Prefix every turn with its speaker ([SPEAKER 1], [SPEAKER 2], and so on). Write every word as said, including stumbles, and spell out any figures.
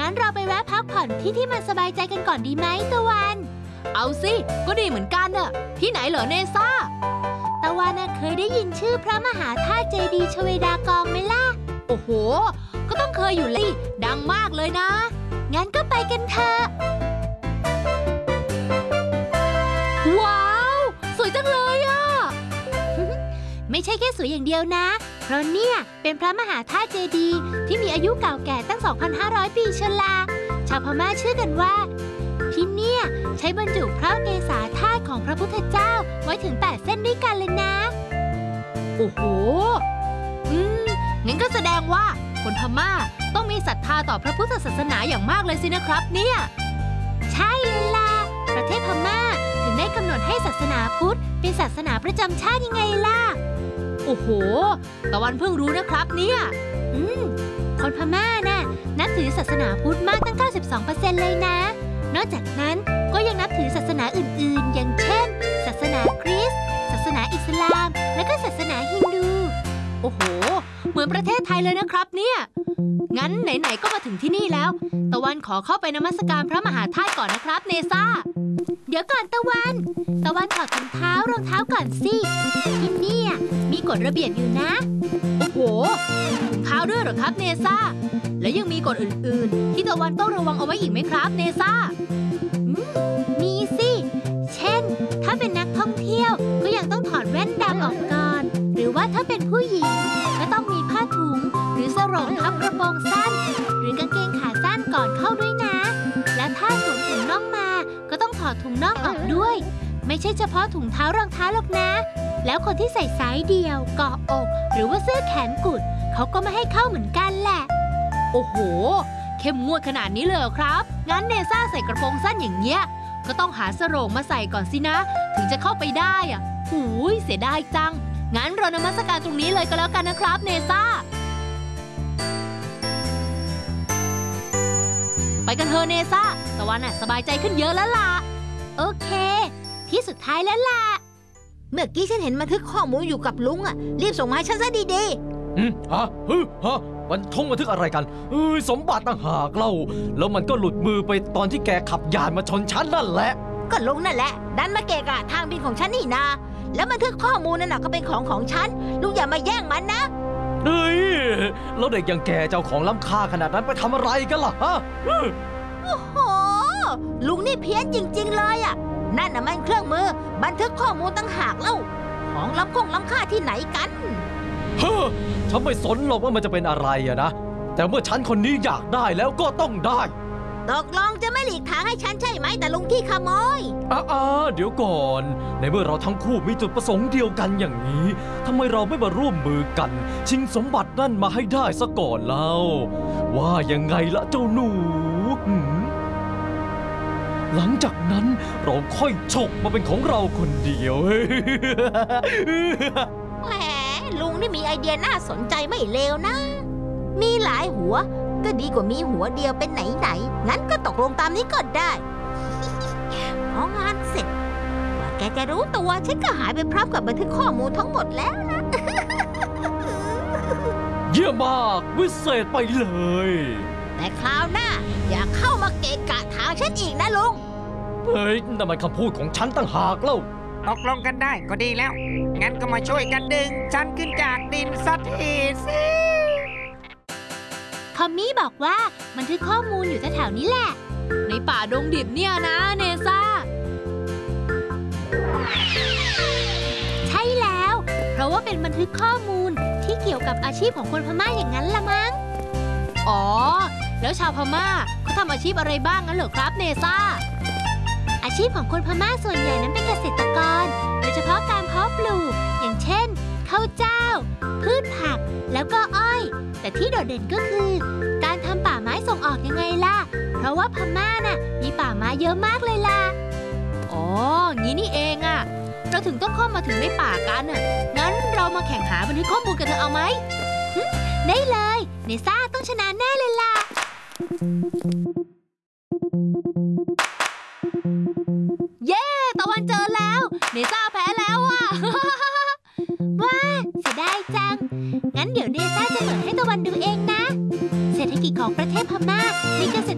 [SPEAKER 1] งั้นเราไปแวะพักผ่อนที่ที่มันสบายใจกันก่อนดีไหมตะวันเอาสิก็ดีเหมือนกันน่ะที่ไหนเหรอเนซ่าตะวันเคยได้ยินชื่อพระมหาธาตุเจดีย์ชเวดากองไหมล่ะโอ้โหก็ต้องเคยอยู่เลยดังมากเลยนะงั้นก็ไปกันเถอะว้าวสวยจังเลยอ่ะ ไม่ใช่แค่สวยอย่างเดียวนะเพราะเนี่ยเป็นพระมหาธาตุเจดีย์ที่มีอายุเก่าแก่ตั้ง สองพันห้าร้อย ปีเชียวล่ะชาวพม่าเชื่อกันว่าที่เนี่ยใช้บรรจุพระเกศาธาตุของพระพุทธเจ้าไว้ถึงแปดเส้นด้วยกันเลยนะโอ้โหอืมงั้นก็แสดงว่าคนพม่าต้องมีศรัทธาต่อพระพุทธศาสนาอย่างมากเลยสินะครับเนี่ยใช่เลยล่ะประเทศพม่าถึงได้กำหนดให้ศาสนาพุทธเป็นศาสนาประจำชาติยังไงล่ะโอ้โหตะวันเพิ่งรู้นะครับเนี่ยอืมคนพม่าน่ะนับถือศาสนาพุทธมากตั้ง เก้าสิบสองเปอร์เซ็นต์ เลยนะนอกจากนั้นก็ยังนับถือศาสนาอื่นๆอย่างเช่นศาสนาคริสต์ศาสนาอิสลามและก็ศาสนาฮินดูโอ้โหเหมือนประเทศไทยเลยนะครับเนี่ยงั้นไหนๆก็มาถึงที่นี่แล้วตะวันขอเข้าไปนมัสการพระมหาธาตุก่อนนะครับเนซ่าเดี๋ยวก่อนตะวันตะวันถอดถุงเท้ารองเท้าก่อนสิที่นี่มีกฎระเบียบอยู่นะโอ้โหถุงเท้าด้วยเหรอครับเนซ่าแล้วยังมีกฎอื่นๆที่ตะวันต้องระวังเอาไว้อีกไหมครับเนซ่าอืมมีสิเช่นถ้าเป็นนักท่องเที่ยวก็ยังต้องถอดแว่นดำออกก่อนหรือว่าถ้าเป็นผู้หญิงก็ต้องมีผ้าถุงหรือสรงทับกระโปรงสั้นหรือกางเกงขาสั้นก่อนเข้าด้วยนะและถ้าสวมถุงน่องมาก็ต้องถอดถุงน่องออกด้วยไม่ใช่เฉพาะถุงเท้ารองเท้าหรอกนะแล้วคนที่ใส่สายเดี่ยวเกาะอกหรือว่าเสื้อแขนกุดเขาก็ไม่ให้เข้าเหมือนกันแหละโอ้โหเข้มงวดขนาดนี้เลยเหรอครับงั้นเนซ่าใส่กระโปรงสั้นอย่างเงี้ยก็ต้องหาสรงมาใส่ก่อนสินะถึงจะเข้าไปได้อ่ะหูยเสียดายจังงั้นเรานมัสการตรงนี้เลยก็แล้วกันนะครับเนซ่าไปกันเถอะเนซ่าตะวันน่ะสบายใจขึ้นเยอะแล้วล่ะโอเคที่สุดท้ายแล้วล่ะเมื่อกี้ฉันเห็นบันทึกข้อมูลอยู่กับลุงอ่ะรีบส่งมาให้ฉันซะดีๆ
[SPEAKER 2] อืมฮะฮึฮะบันทงบันทึกอะไรกันเอ้ยสมบัติต่างหากเล่าแล้วมันก็หลุดมือไปตอนที่แกขับยานมาชนฉันนั่นแหละ
[SPEAKER 1] ก็ลุงนั่นแหละดันมาเกะกะทางบินของฉันนี่นาแล้วบันทึกข้อมูลนั่นน่ะก็เป็นของของฉันลุงอย่ามาแย่งมันนะ
[SPEAKER 2] เฮ้ยแล้วเด็กอย่างแกเจ้าของล้ำค่าขนาดนั้นไปทำอะไรกันล่ะฮะ
[SPEAKER 1] โอ้โหลุงนี่เพี้ยนจริงๆเลยอ่ะนั่นน่ะมันเครื่องมือบันทึกข้อมูลต่างหากเล่าของล้ำคงล้ำค่าที่ไหนกัน
[SPEAKER 2] เฮ้อฉันไม่สนหรอกว่ามันจะเป็นอะไรอะนะแต่เมื่อฉันคนนี้อยากได้แล้วก็ต้องได้
[SPEAKER 1] ตกลงจะไม่หลีกทางให้ฉันใช่ไหมแต่ลุงขี้ขโมย
[SPEAKER 2] อ่าเดี๋ยวก่อนในเมื่อเราทั้งคู่มีจุดประสงค์เดียวกันอย่างนี้ทำไมเราไม่มาร่วมมือกันชิงสมบัตินั่นมาให้ได้ซะก่อนเล่าว่ายังไงละเจ้าหนูหลังจากนั้นเราค่อยฉกมาเป็นของเราคนเดียว
[SPEAKER 1] แหมลุงนี่มีไอเดียน่าสนใจไม่เลวนะมีหลายหัวก็ดีกว่ามีหัวเดียวเป็นไหนไหนงั้นก็ตกลงตามนี้ก็ได้พองานเสร็จว่าแกจะรู้ตัวฉันก็หายไปพร้อมกับบันทึกข้อมูลทั้งหมดแล้วนะ
[SPEAKER 2] เยี่ยมมากวิเศษไปเลย
[SPEAKER 1] แต่คราวหน้าอย่าเข้ามาเกะกะทางฉันอีกนะลุง
[SPEAKER 2] เฮ้ยนั่นมันคำพูดของฉันต่างหากเล่า
[SPEAKER 3] ตกลงกันได้ก็ดีแล้วงั้นก็มาช่วยกันดึงฉันขึ้นจากดินสักทีสิ
[SPEAKER 1] คอมมี่บอกว่าบันทึกข้อมูลอยู่แถวๆนี้แหละในป่าดงดิบเนี่ยนะเนซ่าใช่แล้วเพราะว่าเป็นบันทึกข้อมูลที่เกี่ยวกับอาชีพของคนพม่าอย่างนั้นละมั้งอ๋อแล้วชาวพม่าเขาทำอาชีพอะไรบ้างงั้นเหรอครับเนซ่าอาชีพของคนพม่าส่วนใหญ่นั้นเป็นเกษตรกรโดยเฉพาะการเพาะปลูกอย่างเช่นข้าวเจ้าพืชผักแล้วก็อ้อยแต่ที่โดดเด่นก็คือการทำป่าไม้ส่งออกยังไงล่ะเพราะว่าพม่าน่ะมีป่าไม้เยอะมากเลยล่ะอ๋องี้นี่เองอ่ะเราถึงต้องเข้ามาถึงในป่ากันน่ะงั้นเรามาแข่งหาบันทึกข้อมูลกันเถอะเอาไหมได้เลยเนซ่าต้องชนะแน่เลยล่ะเย้ตะวันเจอแล้วเนซ่าแพ้แล้วอ่ะ ว้าเสียดายจังงั้นเดี๋ยวเนซ่าจะเปิดให้ตะวันดูเองนะเศรษฐกิจของประเทศพม่ามีเกษตร